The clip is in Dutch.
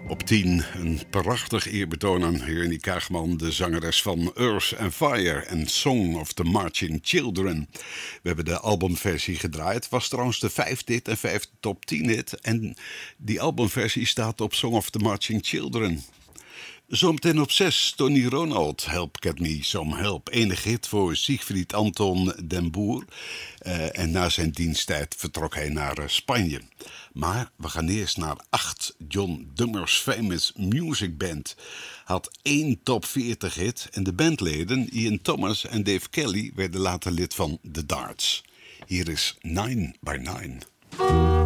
Op 10 een prachtig eerbetoon aan Henny Kaagman, de zangeres van Earth and Fire en Song of the Marching Children. We hebben de albumversie gedraaid. Was trouwens de vijfde hit en vijfde top 10 hit. En die albumversie staat op Song of the Marching Children. Zometeen op 6, Tony Ronald, Help Get Me Some Help. Enige hit voor Siegfried Anton den Boer. En na zijn diensttijd vertrok hij naar Spanje. Maar we gaan eerst naar 8. John Dummer's Famous Music Band had 1 top 40 hit. En de bandleden Ian Thomas en Dave Kelly werden later lid van The Darts. Hier is 9 by 9.